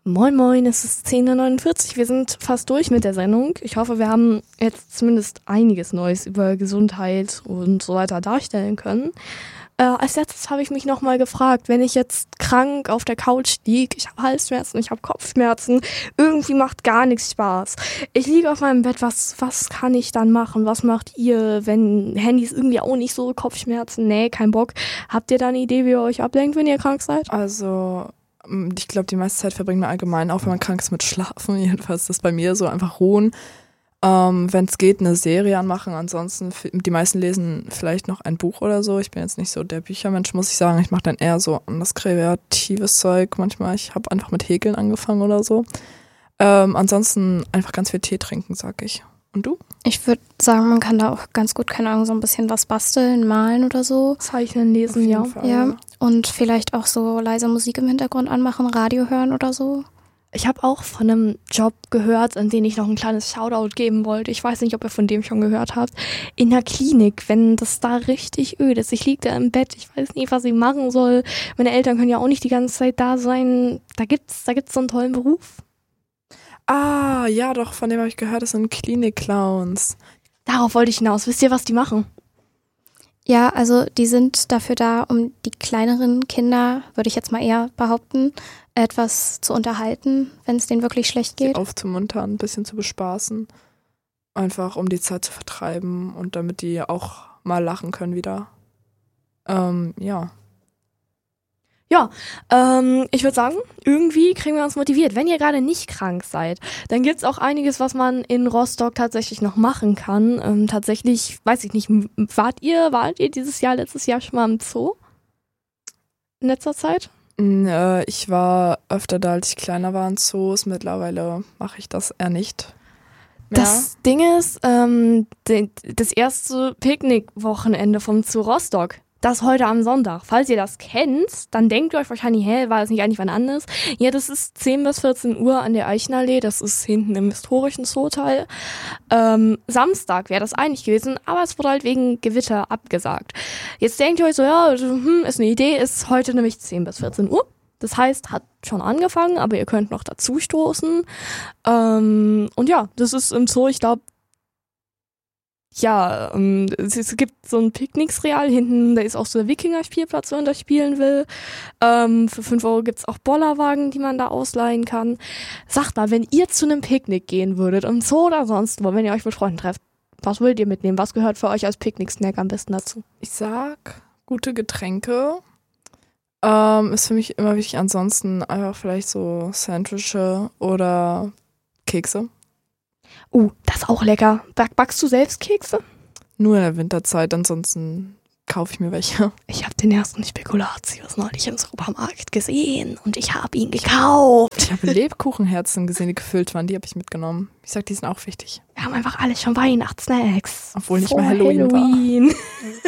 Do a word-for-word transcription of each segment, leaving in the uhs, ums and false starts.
Moin Moin, es ist zehn Uhr neunundvierzig, wir sind fast durch mit der Sendung. Ich hoffe, wir haben jetzt zumindest einiges Neues über Gesundheit und so weiter darstellen können. Äh, als letztes habe ich mich nochmal gefragt, wenn ich jetzt krank auf der Couch liege, ich habe Halsschmerzen, ich habe Kopfschmerzen, irgendwie macht gar nichts Spaß. Ich liege auf meinem Bett, was, was kann ich dann machen? Was macht ihr, wenn Handys irgendwie auch nicht so Kopfschmerzen? Nee, kein Bock. Habt ihr da eine Idee, wie ihr euch ablenkt, wenn ihr krank seid? Also ich glaube, die meiste Zeit verbringt man allgemein, auch wenn man krank ist, mit Schlafen. Jedenfalls ist das bei mir so, einfach ruhen. Ähm, wenn es geht, eine Serie anmachen. Ansonsten, die meisten lesen vielleicht noch ein Buch oder so. Ich bin jetzt nicht so der Büchermensch, muss ich sagen. Ich mache dann eher so anderes kreatives Zeug manchmal. Ich habe einfach mit Häkeln angefangen oder so. Ähm, ansonsten einfach ganz viel Tee trinken, sag ich. Und du? Ich würde sagen, man kann da auch ganz gut, keine Ahnung, so ein bisschen was basteln, malen oder so. Zeichnen, lesen, ja. Fall, ja. ja. Und vielleicht auch so leise Musik im Hintergrund anmachen, Radio hören oder so. Ich habe auch von einem Job gehört, an den ich noch ein kleines Shoutout geben wollte. Ich weiß nicht, ob ihr von dem schon gehört habt. In der Klinik, wenn das da richtig öd ist. Ich liege da im Bett, ich weiß nicht, was ich machen soll. Meine Eltern können ja auch nicht die ganze Zeit da sein. Da gibt's, da gibt's so einen tollen Beruf. Ah, ja doch, von dem habe ich gehört, das sind Klinik-Clowns. Darauf wollte ich hinaus. Wisst ihr, was die machen? Ja, also die sind dafür da, um die kleineren Kinder, würde ich jetzt mal eher behaupten, etwas zu unterhalten, wenn es denen wirklich schlecht geht. Sie aufzumuntern, ein bisschen zu bespaßen. Einfach, um die Zeit zu vertreiben und damit die auch mal lachen können wieder. Ähm, ja. Ja, ähm, ich würde sagen, irgendwie kriegen wir uns motiviert. Wenn ihr gerade nicht krank seid, dann gibt's auch einiges, was man in Rostock tatsächlich noch machen kann. Ähm, tatsächlich, weiß ich nicht, wart ihr, wart ihr dieses Jahr, letztes Jahr schon mal im Zoo? In letzter Zeit? Äh, ich war öfter da, als ich kleiner war in Zoos. Mittlerweile mache ich das eher nicht mehr. Das Ding ist, ähm, de, das erste Picknickwochenende vom Zoo Rostock, das heute am Sonntag. Falls ihr das kennt, dann denkt ihr euch wahrscheinlich, hä, war das nicht eigentlich wann anders? Ja, das ist zehn bis vierzehn Uhr an der Eichenallee, das ist hinten im historischen Zooteil. Ähm, Samstag wäre das eigentlich gewesen, aber es wurde halt wegen Gewitter abgesagt. Jetzt denkt ihr euch so, ja, hm, ist eine Idee, ist heute nämlich zehn bis vierzehn Uhr. Das heißt, hat schon angefangen, aber ihr könnt noch dazu stoßen. Ähm, und ja, das ist im Zoo, ich glaube, Ja, ähm, es, es gibt so ein Picknicksreal hinten, da ist auch so der Wikinger-Spielplatz, wenn man da spielen will. Ähm, für fünf Euro gibt's auch Bollerwagen, die man da ausleihen kann. Sagt mal, wenn ihr zu einem Picknick gehen würdet, im Zoo oder sonst wo, wenn ihr euch mit Freunden trefft, was wollt ihr mitnehmen? Was gehört für euch als Picknick-Snack am besten dazu? Ich sag, gute Getränke. Ähm, ist für mich immer wichtig. Ansonsten einfach vielleicht so Sandwiche oder Kekse. Uh, das ist auch lecker. Back, backst du selbst Kekse? Nur in der Winterzeit, ansonsten kaufe ich mir welche. Ich habe den ersten Spekulatius neulich im Supermarkt gesehen und ich habe ihn gekauft. Ich habe Lebkuchenherzen gesehen, die gefüllt waren, die habe ich mitgenommen. Ich sag, die sind auch wichtig. Wir haben einfach alle schon Weihnachtssnacks. Obwohl nicht Vor mal Halloween, Halloween war.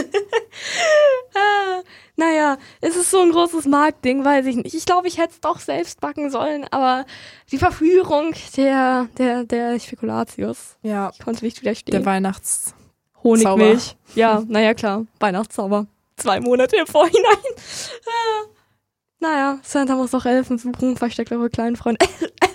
ah, naja, es ist so ein großes Marktding, weiß ich nicht. Ich glaube, ich hätte es doch selbst backen sollen, aber die Verführung der, der, der Spekulatius, Ja, ich konnte nicht widerstehen. der Weihnachts... Honigmilch. Ja, naja, klar. Weihnachtszauber. Zwei Monate im Vorhinein. Ah. Naja, Santa muss doch Elfen suchen. Versteckt eure kleinen Freunde.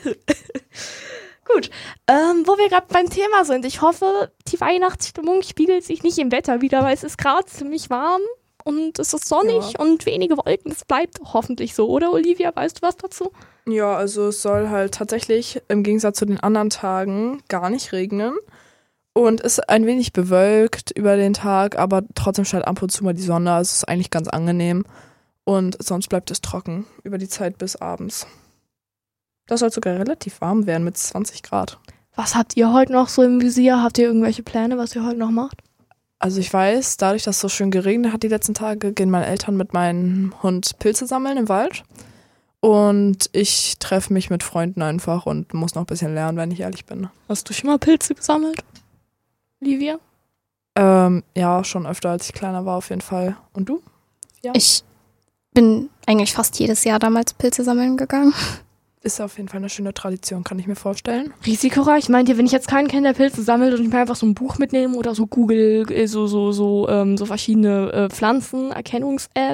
Gut. Ähm, wo wir gerade beim Thema sind. Ich hoffe, die Weihnachtsstimmung spiegelt sich nicht im Wetter wieder, weil es ist gerade ziemlich warm und es ist sonnig Ja. und wenige Wolken. Das bleibt hoffentlich so, oder Olivia? Weißt du was dazu? Ja, also es soll halt tatsächlich im Gegensatz zu den anderen Tagen gar nicht regnen. Und ist ein wenig bewölkt über den Tag, aber trotzdem scheint ab und zu mal die Sonne. Also es ist eigentlich ganz angenehm. Und sonst bleibt es trocken über die Zeit bis abends. Das soll sogar relativ warm werden mit zwanzig Grad. Was habt ihr heute noch so im Visier? Habt ihr irgendwelche Pläne, was ihr heute noch macht? Also ich weiß, dadurch, dass es so schön geregnet hat die letzten Tage, gehen meine Eltern mit meinem Hund Pilze sammeln im Wald. Und ich treffe mich mit Freunden einfach und muss noch ein bisschen lernen, wenn ich ehrlich bin. Hast du schon mal Pilze gesammelt? Olivia? Ähm, ja, schon öfter, als ich kleiner war auf jeden Fall. Und du? Ja. Ich bin eigentlich fast jedes Jahr damals Pilze sammeln gegangen. Ist auf jeden Fall eine schöne Tradition, kann ich mir vorstellen. Risikoreich? Meint ihr, wenn ich jetzt keinen kenne, der Pilze sammelt und ich mir einfach so ein Buch mitnehme oder so Google, äh, so, so, so, ähm, so verschiedene äh, Pflanzenerkennungs-Apps,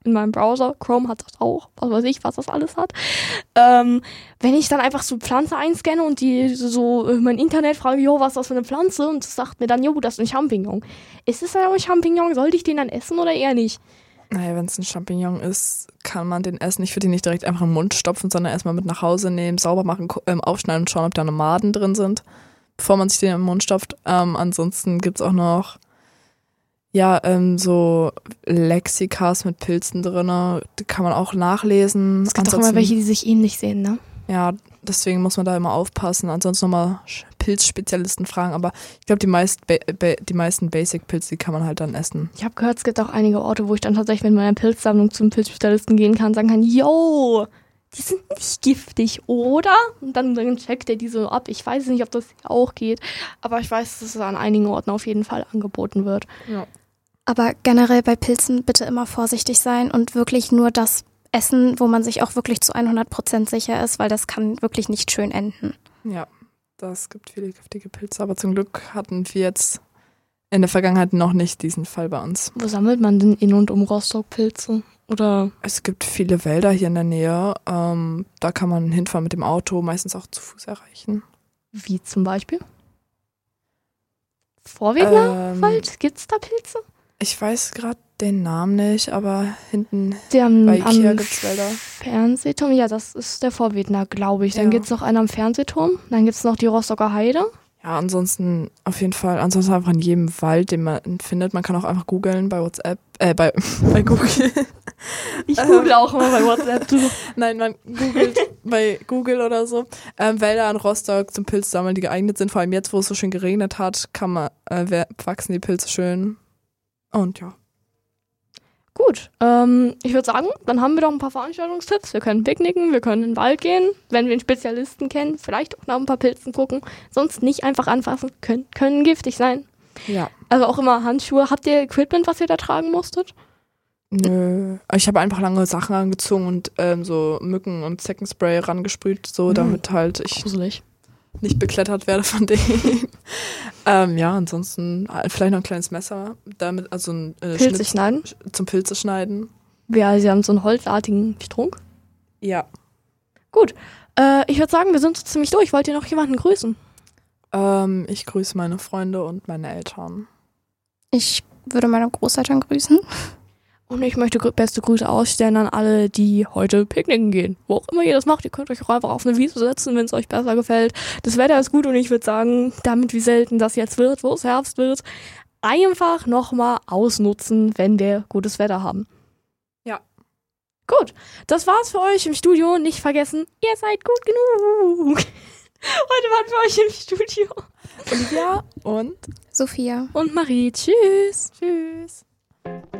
in meinem Browser. Chrome hat das auch, was weiß ich, was das alles hat. Ähm, wenn ich dann einfach so Pflanze einscanne und die so äh, mein Internet frage, jo, was ist das für eine Pflanze? Und das sagt mir dann, jo, das ist ein Champignon. Ist es dann ein Champignon? Sollte ich den dann essen oder eher nicht? Naja, wenn es ein Champignon ist, kann man den essen. Ich würde ihn nicht direkt einfach in den Mund stopfen, sondern erstmal mit nach Hause nehmen, sauber machen, ähm, aufschneiden und schauen, ob da noch Maden drin sind, bevor man sich den im Mund stopft. Ähm, ansonsten gibt's auch noch ja, ähm, so Lexikas mit Pilzen drin, die kann man auch nachlesen. Es gibt auch immer welche, die sich ähnlich sehen, ne? Ja, deswegen muss man da immer aufpassen. Ansonsten nochmal Pilzspezialisten fragen, aber ich glaube, die, meist ba- ba- die meisten Basic-Pilze, die kann man halt dann essen. Ich habe gehört, es gibt auch einige Orte, wo ich dann tatsächlich mit meiner Pilzsammlung zum Pilzspezialisten gehen kann und sagen kann, yo, die sind nicht giftig, oder? Und dann, dann checkt er die so ab. Ich weiß nicht, ob das auch geht, aber ich weiß, dass es an einigen Orten auf jeden Fall angeboten wird. Ja. Aber generell bei Pilzen bitte immer vorsichtig sein und wirklich nur das essen, wo man sich auch wirklich zu hundert Prozent sicher ist, weil das kann wirklich nicht schön enden. Ja, das gibt viele giftige Pilze, aber zum Glück hatten wir jetzt in der Vergangenheit noch nicht diesen Fall bei uns. Wo sammelt man denn in und um Rostock Pilze? Oder? Es gibt viele Wälder hier in der Nähe, ähm, da kann man hinfahren mit dem Auto, meistens auch zu Fuß erreichen. Wie zum Beispiel? Vorwegnerwald? Ähm, Gibt's da Pilze? Ich weiß gerade den Namen nicht, aber hinten die haben, bei Ikea am gibt's Wälder. Fernsehturm, ja, das ist der Vorwegner, glaube ich. Dann Ja. gibt's noch einen am Fernsehturm, dann gibt's noch die Rostocker Heide. Ja, ansonsten auf jeden Fall, ansonsten einfach in jedem Wald, den man findet. Man kann auch einfach googeln bei WhatsApp, äh, bei, bei Google. Ich google auch immer bei WhatsApp. Du. Nein, man googelt bei Google oder so. Ähm, Wälder in Rostock zum Pilzsammeln, die geeignet sind. Vor allem jetzt, wo es so schön geregnet hat, kann man, äh, wachsen die Pilze schön. Und ja. Gut, ähm, ich würde sagen, dann haben wir doch ein paar Veranstaltungstipps. Wir können picknicken, wir können in den Wald gehen, wenn wir einen Spezialisten kennen, vielleicht auch nach ein paar Pilzen gucken. Sonst nicht einfach anfassen, können, können giftig sein. Ja. Also auch immer Handschuhe. Habt ihr Equipment, was ihr da tragen musstet? Nö. Ich habe einfach lange Sachen angezogen und ähm, so Mücken- und Zeckenspray rangesprüht, so damit halt ich Gruselig. nicht beklettert werde von denen. ähm, ja, ansonsten vielleicht noch ein kleines Messer, damit also ein äh, Pilze Schnitt schneiden? zum Pilze schneiden. Ja, sie haben so einen holzartigen Strunk. Ja. Gut, äh, ich würde sagen, wir sind so ziemlich durch. Wollt ihr noch jemanden grüßen? Ähm, ich grüße meine Freunde und meine Eltern. Ich würde meine Großeltern grüßen. Und ich möchte gr- beste Grüße ausstellen an alle, die heute picknicken gehen. Wo auch immer ihr das macht, ihr könnt euch auch einfach auf eine Wiese setzen, wenn es euch besser gefällt. Das Wetter ist gut und ich würde sagen, damit wie selten das jetzt wird, wo es Herbst wird, einfach nochmal ausnutzen, wenn wir gutes Wetter haben. Ja. Gut, das war's für euch im Studio. Nicht vergessen, ihr seid gut genug. Heute waren wir euch im Studio. Olivia und Sophia. Und Marie. Tschüss. Tschüss.